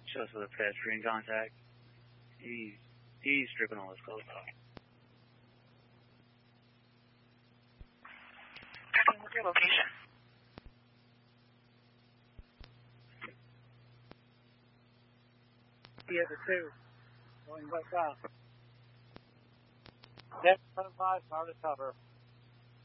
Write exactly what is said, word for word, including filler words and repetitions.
Just with a pedestrian contact. He's, he's stripping all his clothes off. What's your location? He has a two. Going west south. ten five, hard to cover.